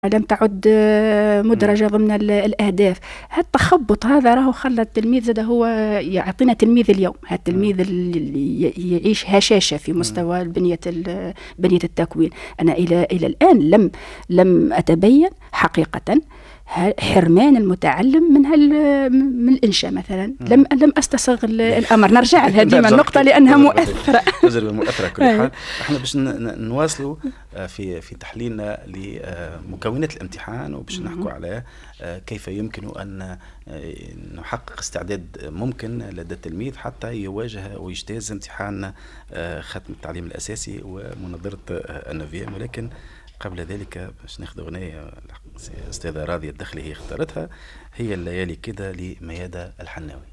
لم تعد مدرجة ضمن الأهداف. هالتخبط هذا راهو خلى التلميذ زاد هو يعطينا تلميذ اليوم، التلميذ اللي يعيش هشاشة في مستوى بنية التكوين. أنا إلى الآن لم أتبين حقيقة حرمان المتعلم من الإنشاء مثلا. لم أستسغ الأمر. نرجع لهذه النقطة لأنها مؤثرة. تجربة مؤثرة كل حال. احنا باش نواصلوا في تحليلنا لمكونات الامتحان، وباش نحكوا على كيف يمكن أن نحقق استعداد ممكن لدى التلميذ حتى يواجه ويجتاز امتحان ختم التعليم الأساسي ومنظرة النوفيام. ولكن قبل ذلك باش ناخذ أغنية أستاذة راضية الدخلي هي اختارتها، هي الليالي كده لميادة الحناوي.